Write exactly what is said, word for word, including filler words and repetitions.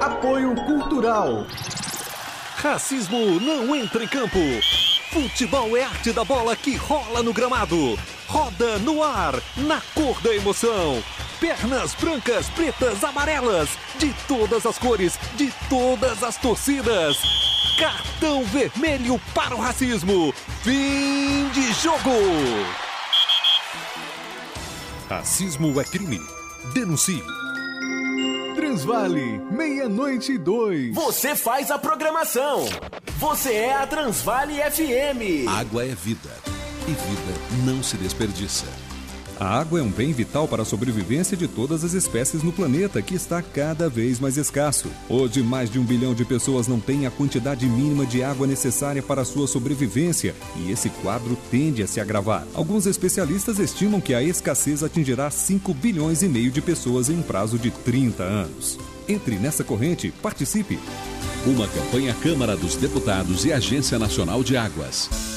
Apoio Cultural. Racismo não entra em campo. Futebol é arte da bola que rola no gramado. Roda no ar, na cor da emoção. Pernas brancas, pretas, amarelas, de todas as cores, de todas as torcidas. Cartão vermelho para o racismo. Fim de jogo. Racismo é crime. Denuncie. Transvale, meia-noite e dois. Você faz a programação. Você é a Transvale F M. Água é vida. E vida não se desperdiça. A água é um bem vital para a sobrevivência de todas as espécies no planeta, que está cada vez mais escasso. Hoje, mais de um bilhão de pessoas não têm a quantidade mínima de água necessária para a sua sobrevivência, e esse quadro tende a se agravar. Alguns especialistas estimam que a escassez atingirá cinco bilhões e meio de pessoas em um prazo de trinta anos. Entre nessa corrente, participe. Uma campanha Câmara dos Deputados e Agência Nacional de Águas.